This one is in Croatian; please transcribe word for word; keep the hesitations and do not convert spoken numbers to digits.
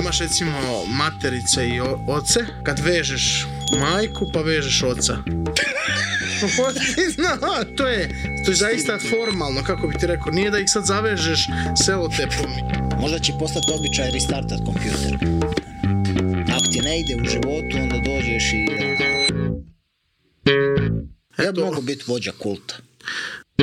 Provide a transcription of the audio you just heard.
imaš recimo materice i o- oce, kad vežeš majku pa vežeš oca. No, to je, to je zaista formalno, kako bi ti rekao, nije da ih sad zavežeš selotepom. Možda će postati običaj restartat kompjuter. Ako ti ne ide u životu, onda dođeš i... Ja bi mogu biti vođa kulta.